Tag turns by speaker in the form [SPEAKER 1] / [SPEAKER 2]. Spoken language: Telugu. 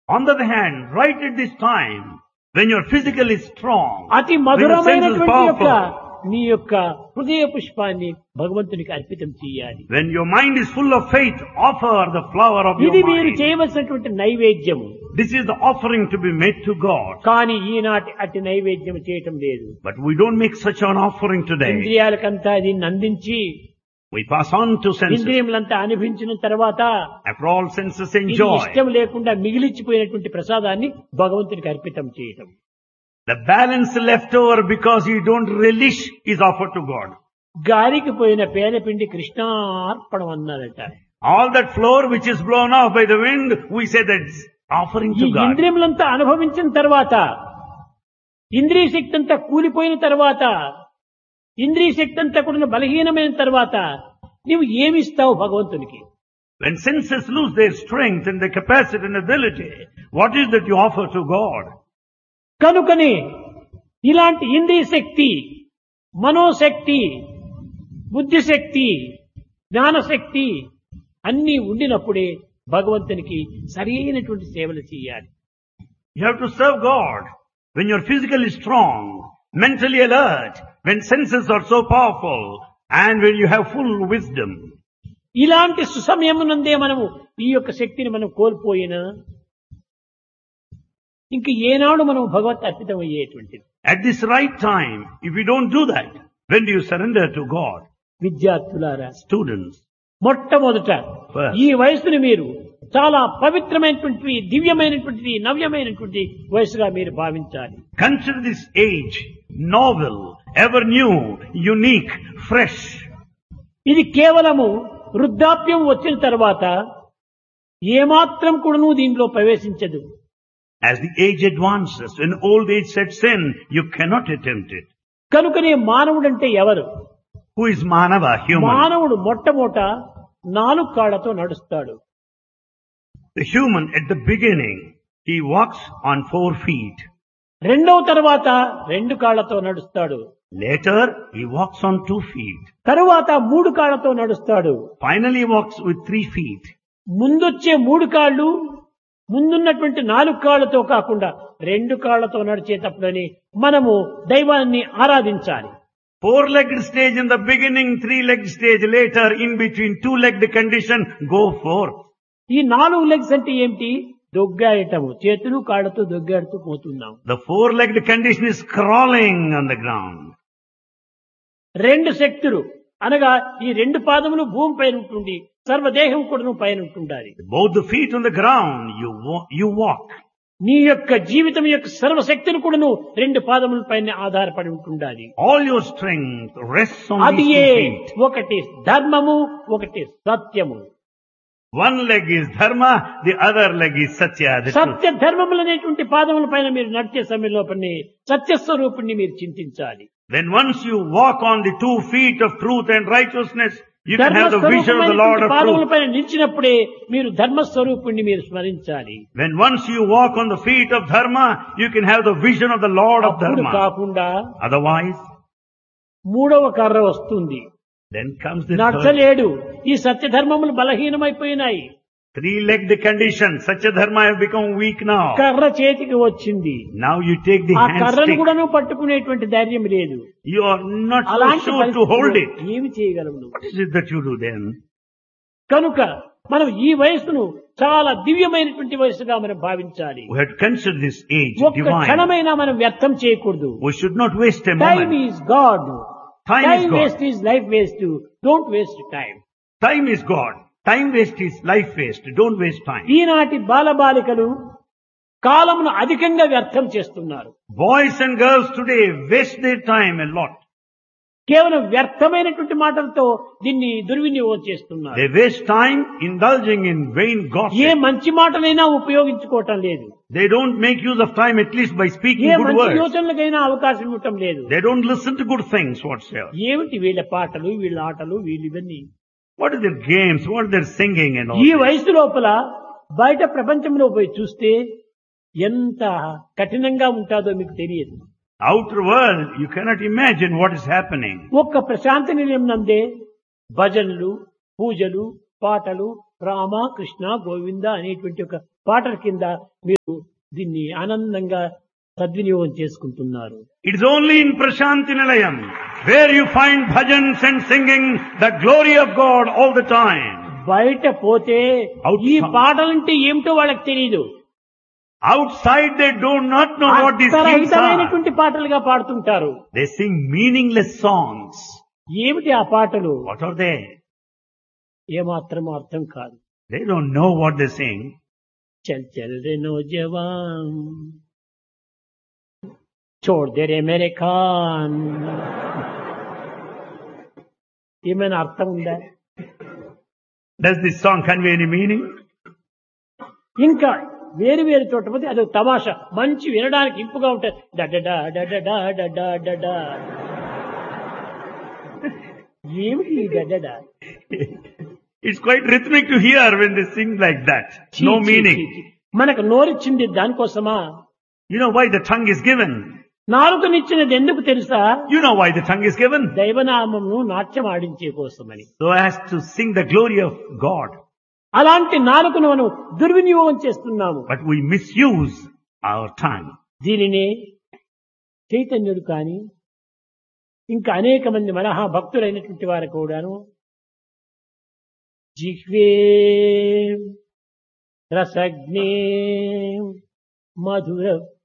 [SPEAKER 1] On the other hand, right at this time, when you're physically strong,
[SPEAKER 2] అతి
[SPEAKER 1] when your sense is
[SPEAKER 2] మధురమైనటువంటి యొక్క
[SPEAKER 1] powerful,
[SPEAKER 2] నీ యొక్క హృదయ పుష్పాన్ని భగవంతునికి అర్పితం చేయాలి.
[SPEAKER 1] when your mind is full of faith, offer the flower of your
[SPEAKER 2] ఇది మీరు
[SPEAKER 1] mind.
[SPEAKER 2] చేయవలసినటువంటి నైవేద్యము.
[SPEAKER 1] This is the offering to be made to God.
[SPEAKER 2] కానీ ఈనాటి అట్టి నైవేద్యం చేయటం లేదు.
[SPEAKER 1] But we don't make such an offering today.
[SPEAKER 2] ఇంద్రియాలకంతా దీన్ని అందించి
[SPEAKER 1] We pass on to senses.
[SPEAKER 2] ఇంద్రియములంతా అనుభవించిన తర్వాత
[SPEAKER 1] After all senses
[SPEAKER 2] ఇది
[SPEAKER 1] enjoy,
[SPEAKER 2] ఇష్టం లేకుండా మిగిలిచిపోయినటువంటి ప్రసాదాన్ని భగవంతునికి అర్పితం చేయటం.
[SPEAKER 1] the balance left over because you don't relish is offered to God.
[SPEAKER 2] గాలికి పోయిన పేనపిండి కృష్ణార్పణం అన్నారట.
[SPEAKER 1] All that flour which is blown off by the wind, we say that's offering
[SPEAKER 2] ఈ
[SPEAKER 1] to God.
[SPEAKER 2] ఇంద్రియములంతా అనుభవించిన తర్వాత, ఇంద్రియ శక్తి అంతా కూలిపోయిన తర్వాత, ఇంద్రియ శక్తి అంతా కూడా బలహీనమైన తర్వాత నీవు ఏమిస్తావు భగవంతునికి?
[SPEAKER 1] When senses lose their strength and their capacity and ability, what is that you offer to God?
[SPEAKER 2] కనుకనే ఇలాంటి ఇంద్రియ శక్తి, మనోశక్తి, బుద్ధిశక్తి, జ్ఞానశక్తి అన్నీ ఉండినప్పుడే భగవంతునికి సరైనటువంటి సేవలు చేయాలి.
[SPEAKER 1] You have to serve God when you're physically strong, mentally alert, when senses are so powerful, and when you have full wisdom.
[SPEAKER 2] ఇలాంటి సుసమయమునందే మనము ఈ యొక్క శక్తిని మనం కోల్పోయినా ఇంక ఏనాడు మనం భగవత్ అర్పితం అయ్యేటువంటిది.
[SPEAKER 1] At this right time, if you don't do that, when do you surrender to God?
[SPEAKER 2] విద్యార్థులారా,
[SPEAKER 1] Students,
[SPEAKER 2] మొట్టమొదట
[SPEAKER 1] First.
[SPEAKER 2] ఈ వయసుని మీరు చాలా పవిత్రమైనటువంటి, దివ్యమైనటువంటి, నవ్యమైనటువంటి వయసుగా మీరు భావించాలి.
[SPEAKER 1] consider this age novel, ever new, unique, fresh.
[SPEAKER 2] ఇది కేవలము వృద్ధాప్యం వచ్చిన తర్వాత ఏమాత్రం కూడాను దీనిలో ప్రవేశించదు.
[SPEAKER 1] As the age advances, when old age sets in, you cannot attempt it.
[SPEAKER 2] కనుకనే మానవుడంటే ఎవరు?
[SPEAKER 1] Who is Manava, human?
[SPEAKER 2] మానవుడు మొట్టమొదట 4 కాళ్లతో నడుస్తాడు.
[SPEAKER 1] The human at the beginning, he walks on 4 feet.
[SPEAKER 2] రెండవ తర్వాత 2 కాళ్లతో నడుస్తాడు.
[SPEAKER 1] Later, he walks on 2 feet.
[SPEAKER 2] తరువాత 3 కాళ్లతో నడుస్తాడు.
[SPEAKER 1] Finally, he walks with 3 feet.
[SPEAKER 2] ముందొచ్చే 3 కాళ్ళు ముందున్నటువంటి 4 కాళ్లతో కాకుండా 2 కాళ్లతో నడిచేటప్పుడని మనము దైవాన్ని ఆరాధించాలి.
[SPEAKER 1] 4-legged stage in the beginning, 3-legged stage later, in between 2-legged condition, go forth.
[SPEAKER 2] ఈ 4 లెగ్స్ అంటే ఏమిటి? దొగ్గాడటము, చేతులు కాళ్లతో దొగ్గాడుతూ పోతున్నాం.
[SPEAKER 1] The 4-legged condition is crawling on the ground.
[SPEAKER 2] 2 శక్తులు అనగా ఈ 2 పాదములు భూమి పైన ఉంటుంది, సర్వదేహం కూడా పైన ఉంటుండాలి.
[SPEAKER 1] Both the feet on the ground, you walk.
[SPEAKER 2] నీ యొక్క జీవితం యొక్క సర్వశక్తిని కూడాను 2 పాదముల పైన ఆధారపడి ఉంటుండాలి.
[SPEAKER 1] All your strength rests on
[SPEAKER 2] అది
[SPEAKER 1] these
[SPEAKER 2] ఏ
[SPEAKER 1] 2 feet.
[SPEAKER 2] ఒకటి ధర్మము, ఒకటి సత్యము.
[SPEAKER 1] One leg is dharma, the other leg is satya. The truth.
[SPEAKER 2] సత్య ధర్మములు అనేటువంటి పాదముల పైన మీరు నడిచే సమయంలో సత్యస్వరూపుణ్ణి మీరు చింతించాలి.
[SPEAKER 1] Then once you walk on the 2 feet of truth and righteousness, you can have the vision of the Lord of
[SPEAKER 2] పాదముల
[SPEAKER 1] truth.
[SPEAKER 2] పైన నిలిచినప్పుడే మీరు ధర్మస్వరూపుణ్ణి మీరు స్మరించాలి.
[SPEAKER 1] When once you walk on the feet of dharma, you can have the vision of the Lord of
[SPEAKER 2] అప్పుడు
[SPEAKER 1] dharma.
[SPEAKER 2] కాకుండా
[SPEAKER 1] Otherwise,
[SPEAKER 2] 3వ కర్ర వస్తుంది.
[SPEAKER 1] then comes the third.
[SPEAKER 2] నడచలేడు. ఈ సత్య ధర్మములు బలహీనమైపోయినాయి.
[SPEAKER 1] 3-legged condition. Such a dharma have become weak now.
[SPEAKER 2] కర్ర చేతికి వచ్చింది.
[SPEAKER 1] Now you take the
[SPEAKER 2] ఆ
[SPEAKER 1] hand
[SPEAKER 2] కర్రను
[SPEAKER 1] stick.
[SPEAKER 2] కూడాను పట్టుకునేటువంటి ధైర్యం లేదు.
[SPEAKER 1] You are not so
[SPEAKER 2] అలాంటి
[SPEAKER 1] sure to hold it.
[SPEAKER 2] పరిస్థితిలో ఏమి చేయగలవు నువ్వు?
[SPEAKER 1] What is it that you do then?
[SPEAKER 2] కనుక మనం ఈ వయస్సును చాలా దివ్యమైనటువంటి వయస్సుగా మనం భావించాలి.
[SPEAKER 1] We have to consider this age
[SPEAKER 2] ఒక్క
[SPEAKER 1] divine.
[SPEAKER 2] క్షణమైనా మనం వ్యర్థం చేయకూడదు.
[SPEAKER 1] We should not waste a
[SPEAKER 2] time
[SPEAKER 1] moment.
[SPEAKER 2] Is God.
[SPEAKER 1] Time is
[SPEAKER 2] time
[SPEAKER 1] God.
[SPEAKER 2] Waste is life waste. Don't waste time.
[SPEAKER 1] Time is God. Time waste is life waste. Don't waste time.
[SPEAKER 2] ఈనాటి బాలబాలికలు కాలమును అధికంగా వ్యర్థం చేస్తున్నారు.
[SPEAKER 1] Boys and girls today waste their time a lot.
[SPEAKER 2] కేవలం వ్యర్థమైనటువంటి మాటలతో దీన్ని దుర్వినియోగం చేస్తున్నారు.
[SPEAKER 1] They waste time indulging in vain
[SPEAKER 2] A
[SPEAKER 1] gossip.
[SPEAKER 2] మంచి మాటలైనా ఉపయోగించుకోవటం లేదు.
[SPEAKER 1] They don't make use of time at least by speaking
[SPEAKER 2] A
[SPEAKER 1] good
[SPEAKER 2] మంచి
[SPEAKER 1] words.
[SPEAKER 2] యోచనలకైనా అవకాశం ఇవ్వటం లేదు.
[SPEAKER 1] They don't listen to good things whatsoever.
[SPEAKER 2] ఏమిటి వీళ్ళ పాటలు, వీళ్ళ ఆటలు, వీళ్ళు ఇవన్నీ?
[SPEAKER 1] What are their games? What are their singing and all
[SPEAKER 2] ఈ
[SPEAKER 1] this?
[SPEAKER 2] వయసు లోపల బయట ప్రపంచంలో పోయి చూస్తే ఎంత కఠినంగా ఉంటాదో మీకు తెలియదు.
[SPEAKER 1] Outer world, you cannot imagine what is happening.
[SPEAKER 2] ఒక్క ప్రశాంతి నిలయం నందే భజనలు, పూజలు, పాటలు, రామ కృష్ణ గోవింద అనేటువంటి ఒక పాటల కింద మీరు దీన్ని ఆనందంగా సద్వినియోగం చేసుకుంటున్నారు.
[SPEAKER 1] It is only in Prashanti Nilayam where you find bhajans and singing the glory of God all the time.
[SPEAKER 2] బయట పోతే ఈ పాటలంటే ఏమిటో వాళ్ళకి తెలియదు.
[SPEAKER 1] Outside they do not know what these things are.
[SPEAKER 2] అర్థరహితమైనటువంటి పాటలుగా పాడుతుంటారు.
[SPEAKER 1] They sing meaningless songs.
[SPEAKER 2] ఏమిటి ఆ పాటలు?
[SPEAKER 1] What are they?
[SPEAKER 2] ఏమాత్రం అర్థం కాదు.
[SPEAKER 1] They don't know what they sing.
[SPEAKER 2] చల్ చల్ రే నౌజవాన్ చోడ్ దే రే మేరే ఖాన్. ఏమైనా అర్థం ఉందా?
[SPEAKER 1] Does this song convey any meaning?
[SPEAKER 2] ఇంకా వేరు వేరు చోట పోతే అది తమాషా మంచి వినడానికి ఇంపుగా ఉంటుంది. డడడా డడడా డడా డడా. ఏమిటి ఈ డడడా?
[SPEAKER 1] It's quite rhythmic to hear when they sing like that. No meaning.
[SPEAKER 2] మనకు నోరిచ్చింది దానికోసమా?
[SPEAKER 1] You know why the tongue is given?
[SPEAKER 2] నాలుకనిచ్చినది ఎందుకు తెలుసా?
[SPEAKER 1] You know why the tongue is given?
[SPEAKER 2] దైవనామమును నాట్యం ఆడించే కోసమని.
[SPEAKER 1] So as to sing the glory of God.
[SPEAKER 2] అలాంటి నాలుకను మనం దుర్వినియోగం చేస్తున్నాము.
[SPEAKER 1] But we misuse our tongue.
[SPEAKER 2] దీనిని చైతన్యుడు కాని ఇంకా అనేక మంది మహా భక్తులైనటువంటి వారు కూడాను జిహ్వే రసజ్ఞే మధుర